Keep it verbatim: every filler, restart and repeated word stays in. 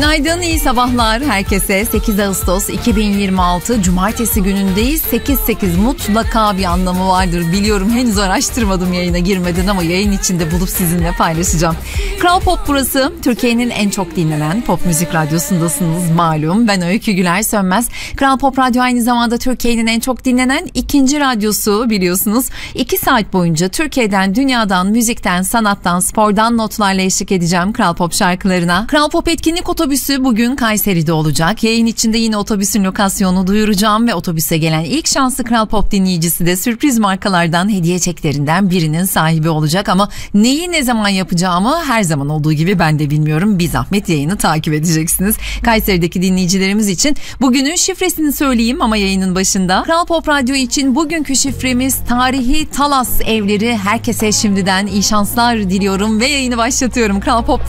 Günaydın, iyi sabahlar herkese. sekiz Ağustos iki bin yirmi altı Cumartesi günündeyiz. sekiz sekiz mutlaka bir anlamı vardır. Biliyorum, henüz araştırmadım yayına girmeden ama yayın içinde bulup sizinle paylaşacağım. Kral Pop burası. Türkiye'nin en çok dinlenen pop müzik radyosundasınız malum. Ben Öykü Güler Sönmez. Kral Pop Radyo aynı zamanda Türkiye'nin en çok dinlenen ikinci radyosu biliyorsunuz. iki saat boyunca Türkiye'den, dünyadan, müzikten, sanattan, spordan notlarla eşlik edeceğim Kral Pop şarkılarına. Kral Pop etkinlik otobüsü bugün Kayseri'de olacak. Yayın içinde yine otobüsün lokasyonunu duyuracağım ve otobüse gelen ilk şanslı Kral Pop dinleyicisi de sürpriz markalardan hediye çeklerinden birinin sahibi olacak. Ama neyi ne zaman yapacağımı her zaman olduğu gibi ben de bilmiyorum. Bir zahmet yayını takip edeceksiniz. Kayseri'deki dinleyicilerimiz için bugünün şifresini söyleyeyim ama yayının başında. Kral Pop Radyo için bugünkü şifremiz tarihi Talas evleri. Herkese şimdiden iyi şanslar diliyorum ve yayını başlatıyorum. Kral Pop